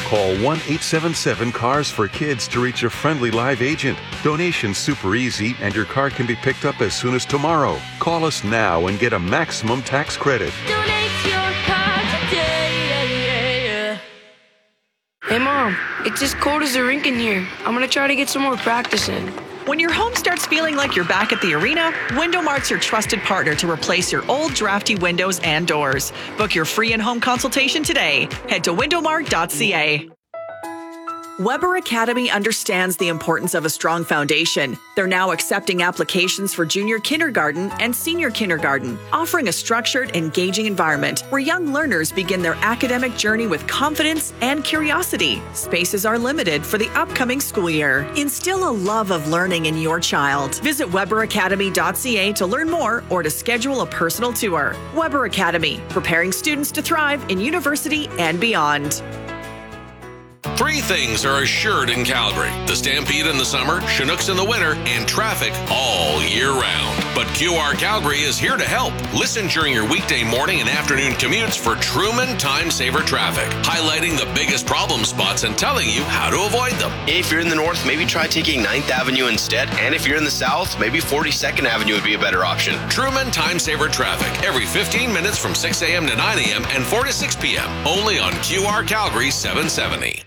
Call 1-877-CARS for Kids to reach a friendly live agent. Donation's super easy and your car can be picked up as soon as tomorrow. Call us now and get a maximum tax credit. Donate your car today. Hey Mom, it's as cold as a rink in here. I'm gonna try to get some more practice in. When your home starts feeling like you're back at the arena, Window Mart's your trusted partner to replace your old drafty windows and doors. Book your free in-home consultation today. Head to windowmart.ca. Weber Academy understands the importance of a strong foundation. They're now accepting applications for junior kindergarten and senior kindergarten, offering a structured, engaging environment where young learners begin their academic journey with confidence and curiosity. Spaces are limited for the upcoming school year. Instill a love of learning in your child. Visit weberacademy.ca to learn more or to schedule a personal tour. Weber Academy, preparing students to thrive in university and beyond. Three things are assured in Calgary: the Stampede in the summer, Chinooks in the winter, and traffic all year round. But QR Calgary is here to help. Listen during your weekday morning and afternoon commutes for Truman Time Saver Traffic, highlighting the biggest problem spots and telling you how to avoid them. If you're in the north, maybe try taking 9th Avenue instead. And if you're in the south, maybe 42nd Avenue would be a better option. Truman Time Saver Traffic, every 15 minutes from 6 a.m. to 9 a.m. and 4 to 6 p.m. Only on QR Calgary 770.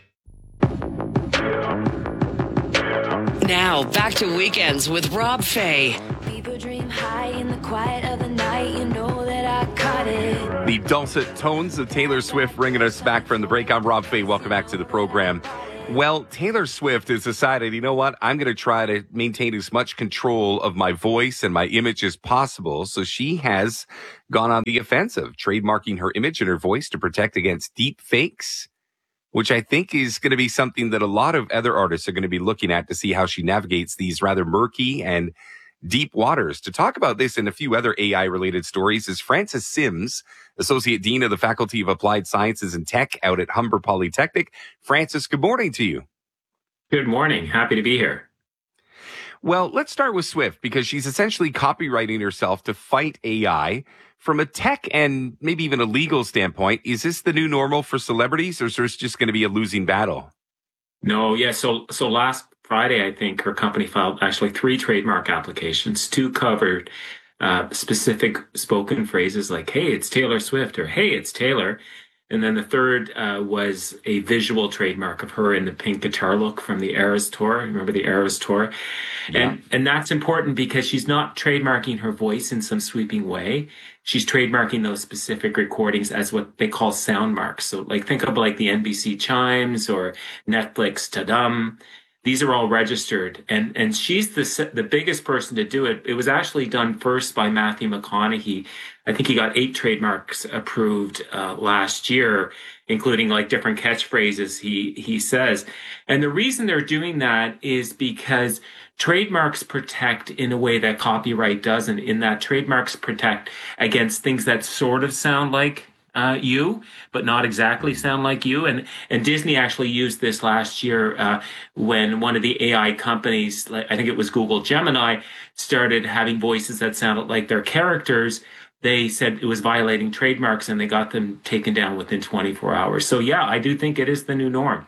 Now, back to Weekends with Rob Fay. People dream high in the quiet of the night. You know that I caught it. The dulcet tones of Taylor Swift bringing us back from the break. I'm Rob Fay. Welcome back to the program. Well, Taylor Swift has decided, you know what? I'm going to try to maintain as much control of my voice and my image as possible. So she has gone on the offensive, trademarking her image and her voice to protect against deep fakes, which I think is going to be something that a lot of other artists are going to be looking at to see how she navigates these rather murky and deep waters. To talk about this and a few other AI-related stories is Frances Sims, Associate Dean of the Faculty of Applied Sciences and Tech out at Humber Polytechnic. Frances, good morning to you. Good morning. Happy to be here. Well, let's start with Swift because she's essentially copywriting herself to fight AI. From a tech and maybe even a legal standpoint, is this the new normal for celebrities, or is this just going to be a losing battle? No, yeah. So last Friday, I think her company filed actually 3 trademark applications. 2 covered specific spoken phrases like, hey, it's Taylor Swift, or hey, it's Taylor. And then the third was a visual trademark of her in the pink guitar look from the Eras tour. Remember the Eras tour? Yeah. And that's important because she's not trademarking her voice in some sweeping way. She's trademarking those specific recordings as what they call sound marks. So like think of like the NBC chimes or Netflix ta-dum. These are all registered, and she's the biggest person to do it. It was actually done first by Matthew McConaughey. I think he got 8 trademarks approved last year, including like different catchphrases he says. And the reason they're doing that is because trademarks protect in a way that copyright doesn't, in that trademarks protect against things that sort of sound like you, but not exactly sound like you. And Disney actually used this last year when one of the AI companies, I think it was Google Gemini, started having voices that sounded like their characters. They said it was violating trademarks and they got them taken down within 24 hours. So yeah, I do think it is the new norm.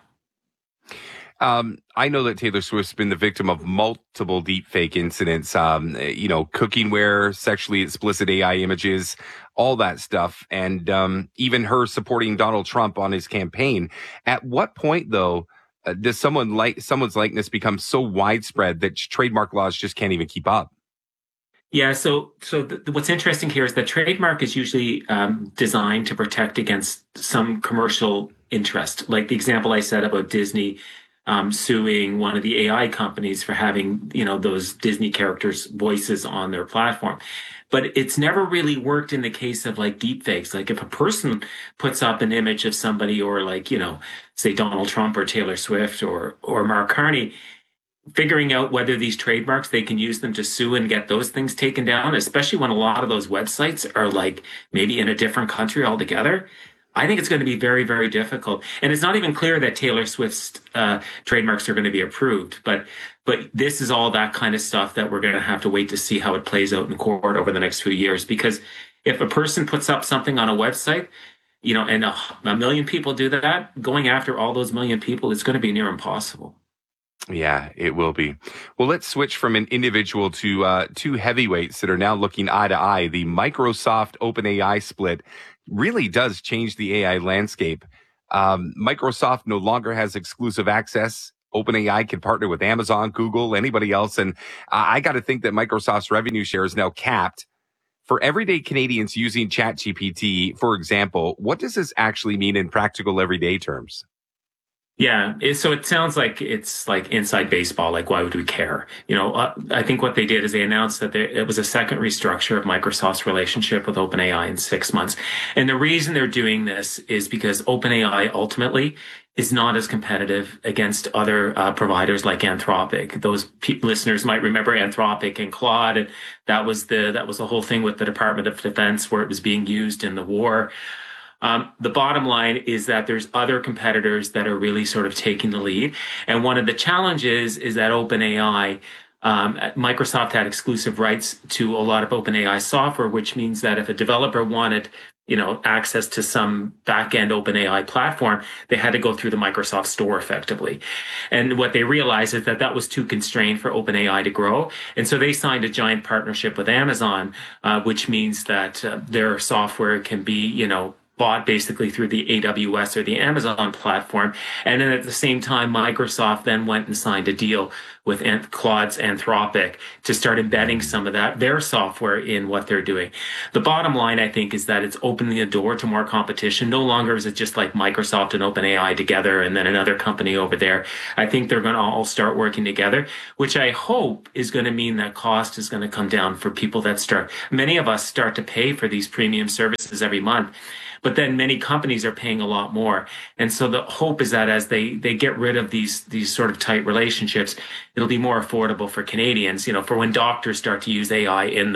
I know that Taylor Swift's been the victim of multiple deepfake incidents, cookingware, sexually explicit AI images, all that stuff, and even her supporting Donald Trump on his campaign. At what point, though, does someone's likeness become so widespread that trademark laws just can't even keep up? Yeah, so what's interesting here is that trademark is usually designed to protect against some commercial interest, like the example I said about Disney suing one of the AI companies for having, those Disney characters' voices on their platform. But it's never really worked in the case of like deepfakes. Like if a person puts up an image of somebody or like, say Donald Trump or Taylor Swift or Mark Carney, figuring out whether these trademarks, they can use them to sue and get those things taken down, especially when a lot of those websites are like maybe in a different country altogether. I think it's going to be very, very difficult. And it's not even clear that Taylor Swift's trademarks are going to be approved. But this is all that kind of stuff that we're going to have to wait to see how it plays out in court over the next few years. Because if a person puts up something on a website, and a million people do that, going after all those million people is going to be near impossible. Yeah, it will be. Well, let's switch from an individual to two heavyweights that are now looking eye to eye. The Microsoft OpenAI split really does change the AI landscape. Microsoft no longer has exclusive access. OpenAI can partner with Amazon, Google, anybody else. And I got to think that Microsoft's revenue share is now capped. For everyday Canadians using ChatGPT, for example, what does this actually mean in practical everyday terms? Yeah, so it sounds like it's like inside baseball. Like, why would we care? I think what they did is they announced that it was a second restructure of Microsoft's relationship with OpenAI in 6 months. And the reason they're doing this is because OpenAI ultimately is not as competitive against other providers like Anthropic. Those listeners might remember Anthropic and Claude. And that was the whole thing with the Department of Defense where it was being used in the war. The bottom line is that there's other competitors that are really sort of taking the lead. And one of the challenges is that OpenAI, Microsoft had exclusive rights to a lot of OpenAI software, which means that if a developer wanted, access to some back-end OpenAI platform, they had to go through the Microsoft Store effectively. And what they realized is that that was too constrained for OpenAI to grow. And so they signed a giant partnership with Amazon, which means that their software can be, bought basically through the AWS or the Amazon platform. And then at the same time, Microsoft then went and signed a deal with Claude's Anthropic to start embedding some of their software in what they're doing. The bottom line, I think, is that it's opening the door to more competition. No longer is it just like Microsoft and OpenAI together and then another company over there. I think they're going to all start working together, which I hope is going to mean that cost is going to come down for people that many of us start to pay for these premium services every month. But then many companies are paying a lot more. And so the hope is that as they get rid of these sort of tight relationships, it'll be more affordable for Canadians, for when doctors start to use AI in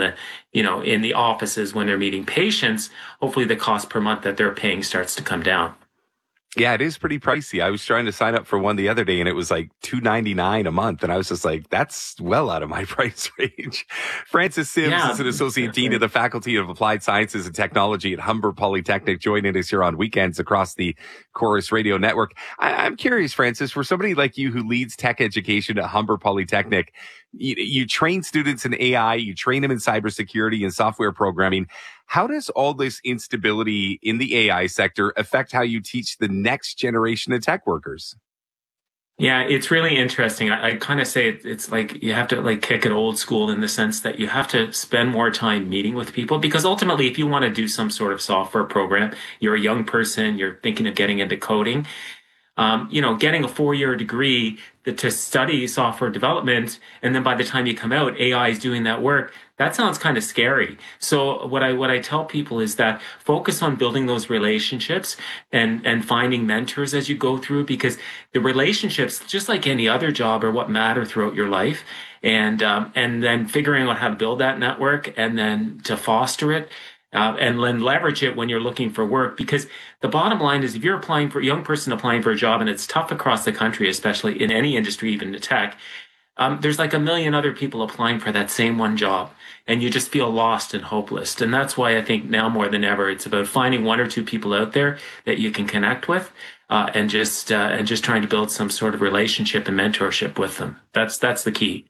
the offices when they're meeting patients, hopefully the cost per month that they're paying starts to come down. Yeah, it is pretty pricey. I was trying to sign up for one the other day and it was like $2.99 a month. And I was just like, that's well out of my price range. Francis Sims is an associate dean of the Faculty of Applied Sciences and Technology at Humber Polytechnic, joining us here on weekends across the Chorus Radio Network. I'm curious, Francis, for somebody like you who leads tech education at Humber Polytechnic, you train students in AI, you train them in cybersecurity and software programming. How does all this instability in the AI sector affect how you teach the next generation of tech workers? Yeah, it's really interesting. I kind of say it's like you have to kick it old school in the sense that you have to spend more time meeting with people, because ultimately, if you want to do some sort of software program, you're a young person, you're thinking of getting into coding, getting a 4-year degree to study software development, and then by the time you come out, AI is doing that work. That sounds kind of scary. So what I tell people is that focus on building those relationships and finding mentors as you go through, because the relationships, just like any other job, are what matter throughout your life. And then figuring out how to build that network and then to foster it. And then leverage it when you're looking for work, because the bottom line is if you're a young person applying for a job, and it's tough across the country, especially in any industry, even to tech, there's like a million other people applying for that same one job, and you just feel lost and hopeless. And that's why I think now more than ever, it's about finding 1 or 2 people out there that you can connect with, and just trying to build some sort of relationship and mentorship with them. That's the key.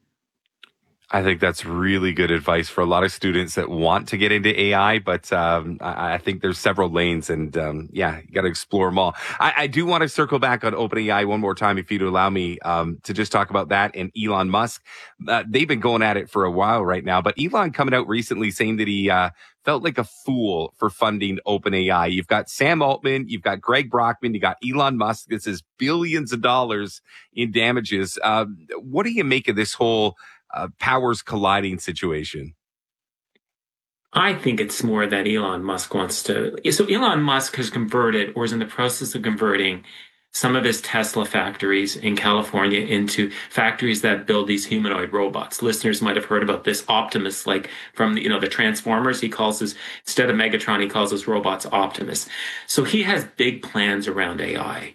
I think that's really good advice for a lot of students that want to get into AI, but I think there's several lanes, and you got to explore them all. I do want to circle back on OpenAI one more time, if you'd allow me, to just talk about that and Elon Musk. They've been going at it for a while right now, but Elon coming out recently saying that he felt like a fool for funding OpenAI. You've got Sam Altman, you've got Greg Brockman, you got Elon Musk. This is billions of dollars in damages. What do you make of this whole powers colliding situation? I think it's more that Elon Musk wants to. So Elon Musk has converted, or is in the process of converting, some of his Tesla factories in California into factories that build these humanoid robots. Listeners might have heard about this Optimus, like from the Transformers. He calls this, instead of Megatron, he calls those robots Optimus. So he has big plans around AI.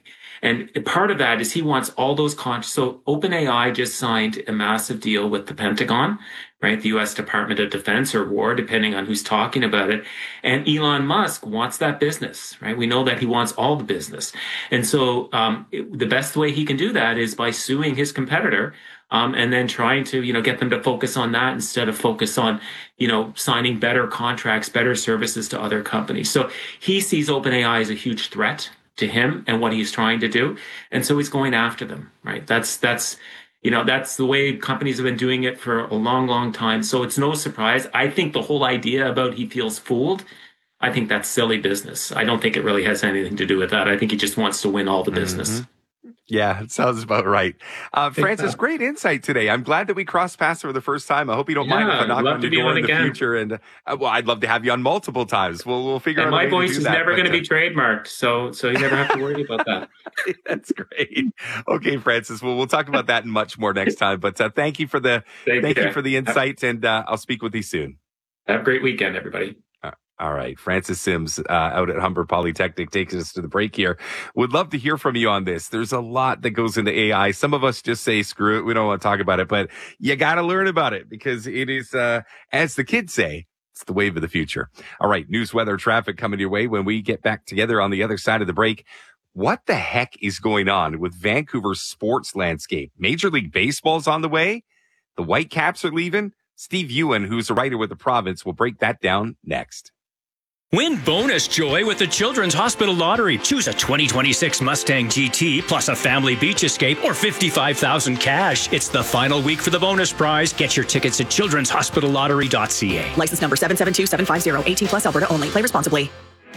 And part of that is he wants all those so OpenAI just signed a massive deal with the Pentagon, right? The U.S. Department of Defense or War, depending on who's talking about it. And Elon Musk wants that business, right? We know that he wants all the business. And so the best way he can do that is by suing his competitor, and then trying to, get them to focus on that instead of focus on, signing better contracts, better services to other companies. So he sees OpenAI as a huge threat to him and what he's trying to do. And so he's going after them, right? That's the way companies have been doing it for a long, long time. So it's no surprise. I think the whole idea about he feels fooled, I think that's silly business. I don't think it really has anything to do with that. I think he just wants to win all the business. Yeah, it sounds about right. Francis, great insight today. I'm glad that we crossed paths for the first time. I hope you don't mind if I knock on your door in the future. And I'd love to have you on multiple times. We'll figure out. My voice is never going to be trademarked, so you never have to worry about that. That's great. Okay, Francis. Well, we'll talk about that and much more next time. But thank you for the insights, and I'll speak with you soon. Have a great weekend, everybody. All right. Francis Sims out at Humber Polytechnic takes us to the break here. Would love to hear from you on this. There's a lot that goes into AI. Some of us just say, screw it. We don't want to talk about it, but you got to learn about it because it is, as the kids say, it's the wave of the future. All right. News, weather, traffic coming your way when we get back together on the other side of the break. What the heck is going on with Vancouver's sports landscape? Major League Baseball's on the way. The Whitecaps are leaving. Steve Ewan, who's a writer with the Province, will break that down next. Win bonus joy with the Children's Hospital Lottery. Choose a 2026 Mustang GT plus a family beach escape or $55,000 cash. It's the final week for the bonus prize. Get your tickets at childrenshospitallottery.ca. License number 772750. 18 plus Alberta only. Play responsibly.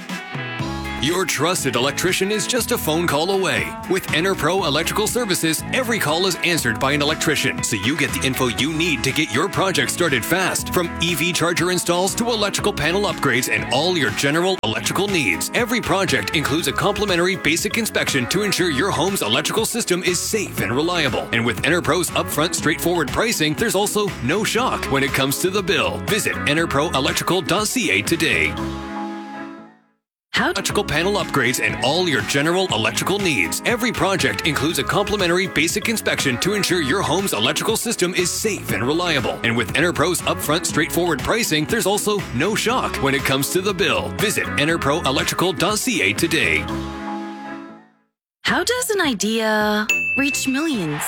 Your trusted electrician is just a phone call away. With EnerPro Electrical Services, every call is answered by an electrician, so you get the info you need to get your project started fast. From EV charger installs to electrical panel upgrades and all your general electrical needs. Every project includes a complimentary basic inspection to ensure your home's electrical system is safe and reliable. And with EnerPro's upfront straightforward pricing, there's also no shock when it comes to the bill. Visit enerproelectrical.ca today. Electrical panel upgrades and all your general electrical needs. Every project includes a complimentary basic inspection to ensure your home's electrical system is safe and reliable. And with EnerPro's upfront straightforward pricing, there's also no shock when it comes to the bill. Visit enerproelectrical.ca today. How does an idea reach millions?